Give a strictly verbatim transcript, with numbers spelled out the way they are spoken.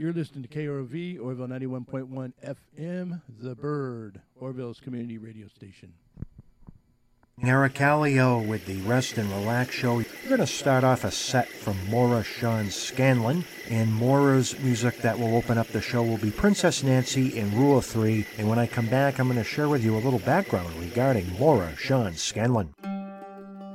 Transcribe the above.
You're listening to K R O V, Orville ninety-one point one F M, The Bird, Orville's community radio station. Eric Callio with the Rest and Relax Show. We're going to start off a set from Maura Sean Scanlon, and Maura's music that will open up the show will be Princess Nancy and Rule of Three. And when I come back, I'm going to share with you a little background regarding Maura Sean Scanlon.